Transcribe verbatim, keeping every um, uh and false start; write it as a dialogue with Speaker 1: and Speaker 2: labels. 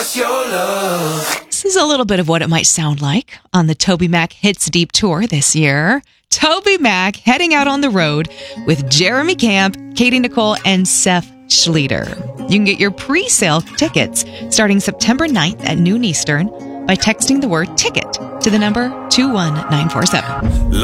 Speaker 1: us your love.
Speaker 2: This is a little bit of what it might sound like on the TobyMac Hits Deep Tour this year. TobyMac heading out on the road with Jeremy Camp, Katie Nicole, and Seth Schleter. You can get your pre-sale tickets starting September ninth at noon Eastern by texting the word ticket to the number two one nine four seven.